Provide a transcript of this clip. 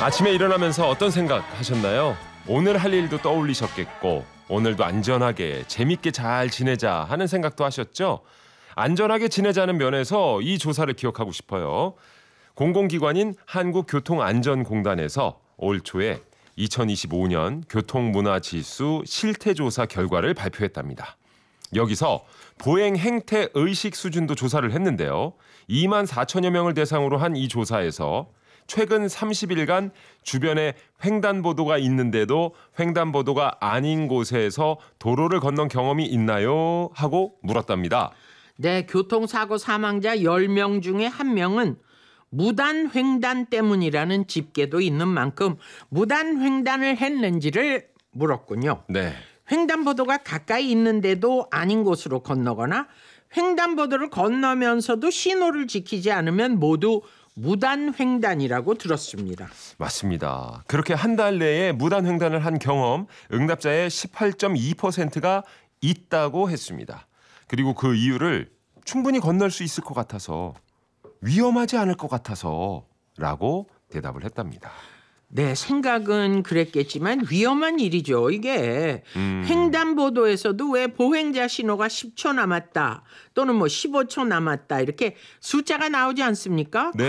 아침에 일어나면서 어떤 생각 하셨나요? 오늘 할 일도 떠올리셨겠고 오늘도 안전하게 재밌게 잘 지내자 하는 생각도 하셨죠? 안전하게 지내자는 면에서 이 조사를 기억하고 싶어요. 공공기관인 한국교통안전공단에서 올 초에 2025년 교통문화지수 실태조사 결과를 발표했답니다. 여기서 보행 행태 의식 수준도 조사를 했는데요. 2만 4천여 명을 대상으로 한 이 조사에서 최근 30일간 주변에 횡단보도가 있는데도 횡단보도가 아닌 곳에서 도로를 건넌 경험이 있나요? 하고 물었답니다. 네, 교통사고 사망자 10명 중에 1명은 무단횡단 때문이라는 집계도 있는 만큼 무단횡단을 했는지를 물었군요. 네. 횡단보도가 가까이 있는데도 아닌 곳으로 건너거나 횡단보도를 건너면서도 신호를 지키지 않으면 모두 무단횡단이라고 들었습니다. 맞습니다. 그렇게 한 달 내에 무단횡단을 한 경험 응답자의 18.2%가 있다고 했습니다. 그리고 그 이유를 충분히 건널 수 있을 것 같아서 위험하지 않을 것 같아서 라고 대답을 했답니다. 네, 생각은 그랬겠지만 위험한 일이죠. 이게 횡단보도에서도 왜 보행자 신호가 10초 남았다 또는 15초 남았다 이렇게 숫자가 나오지 않습니까? 네.